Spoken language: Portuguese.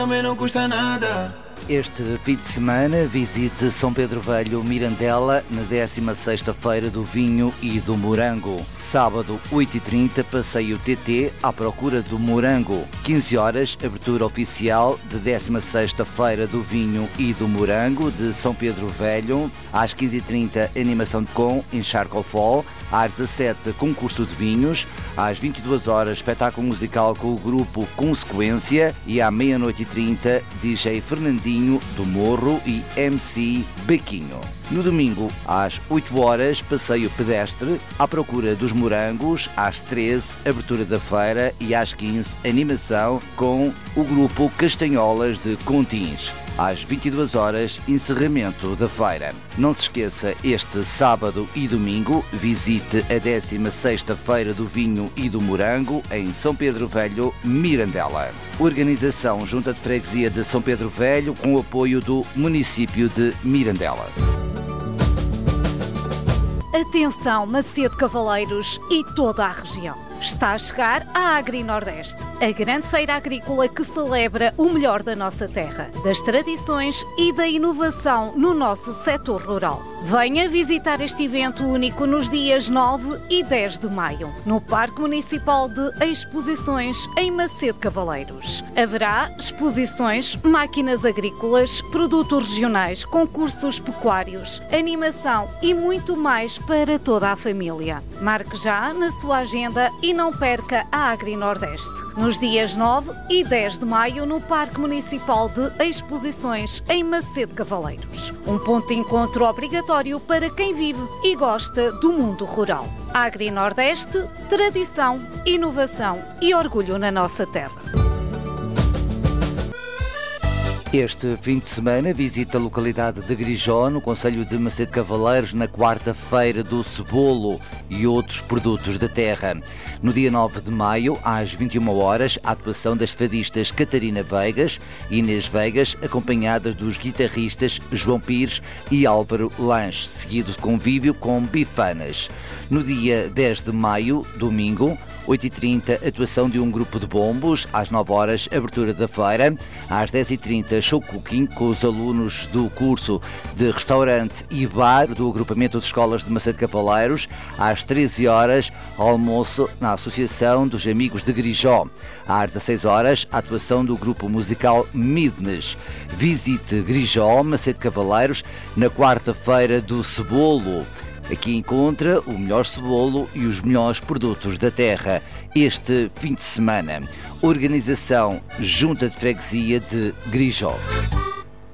também não custa nada. Este fim de semana visite São Pedro Velho, Mirandela, na 16ª Feira do Vinho e do Morango. Sábado, 8h30, passeio TT à procura do morango. 15 horas, abertura oficial de 16ª Feira do Vinho e do Morango de São Pedro Velho. Às 15h30, animação de com em Charcofol. Às 17h, concurso de vinhos. Às 22 horas, espetáculo musical com o grupo Consequência. E à meia-noite e 30, DJ Fernandinho do Morro e MC Bequinho. No domingo, às 8 horas, passeio pedestre à procura dos morangos. Às 13, abertura da feira. E às 15, animação com o grupo Castanholas de Contins. Às 22 horas, encerramento da feira. Não se esqueça, este sábado e domingo, visite a 16ª Feira do Vinho e do Morango em São Pedro Velho, Mirandela. Organização Junta de Freguesia de São Pedro Velho com o apoio do município de Mirandela. Atenção, Macedo Cavaleiros e toda a região. Está a chegar a Agri Nordeste, a grande feira agrícola que celebra o melhor da nossa terra, das tradições e da inovação no nosso setor rural. Venha visitar este evento único nos dias 9 e 10 de maio, no Parque Municipal de Exposições em Macedo Cavaleiros. Haverá exposições, máquinas agrícolas, produtos regionais, concursos pecuários, animação e muito mais para toda a família. Marque já na sua agenda e não perca a Agri Nordeste, nos dias 9 e 10 de maio no Parque Municipal de Exposições em Macedo Cavaleiros. Um ponto de encontro obrigatório para quem vive e gosta do mundo rural. Agri Nordeste, tradição, inovação e orgulho na nossa terra. Este fim de semana visita a localidade de Grijó, no concelho de Macedo Cavaleiros, na 4ª Feira do Cebolo e outros produtos da terra. No dia 9 de maio, às 21 horas, a atuação das fadistas Catarina Veigas e Inês Veigas, acompanhadas dos guitarristas João Pires e Álvaro Lanche, seguido de convívio com bifanas. No dia 10 de maio, domingo, 8h30, atuação de um grupo de bombos. Às 9 horas, abertura da feira. Às 10h30, show cooking com os alunos do curso de restaurante e bar do agrupamento de escolas de Macedo Cavaleiros. Às 13 horas, almoço na Associação dos Amigos de Grijó. Às 16 horas, a atuação do grupo musical Midnes. Visite Grijó, Macedo Cavaleiros, na 4ª Feira do Cebolo. Aqui encontra o melhor cebolo e os melhores produtos da terra este fim de semana. Organização Junta de Freguesia de Grijó.